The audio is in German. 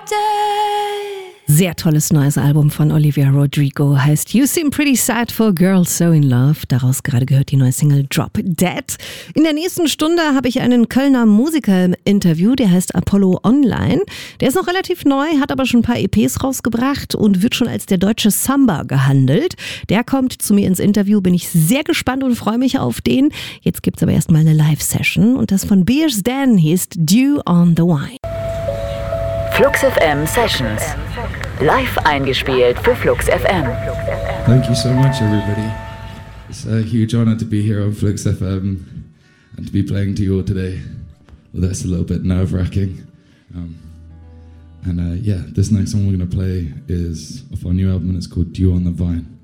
Sehr tolles neues Album von Olivia Rodrigo, heißt You Seem Pretty Sad for a Girl So in Love. Daraus gerade gehört die neue Single Drop Dead. In der nächsten Stunde habe ich einen Kölner Musiker im Interview, der heißt Apollo Online. Der ist noch relativ neu, hat aber schon ein paar EPs rausgebracht und wird schon als der deutsche Samba gehandelt. Der kommt zu mir ins Interview, bin ich sehr gespannt und freue mich auf den. Jetzt gibt es aber erstmal eine Live-Session und das von Beers Dan heißt Dew on the Wine. Flux FM Sessions. Live eingespielt für Flux FM. Thank you so much, everybody. It's a huge honor to be here on Flux FM and to be playing to you all today. Well, that's a little bit nerve-wracking. This next song we're going to play is off our new album and it's called Dew on the Vine.